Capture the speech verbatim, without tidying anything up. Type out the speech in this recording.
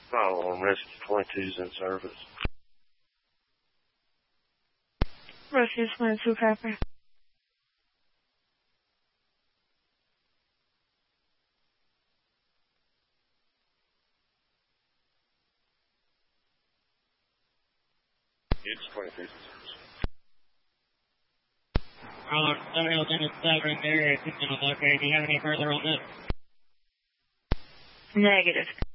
Oh, on Rescue twenty-two's in service. Rescue twenty-two, copy. It's twenty-two's in service. Caller, seven oh seven seven, area system is located. Do you have any further on this? Negative.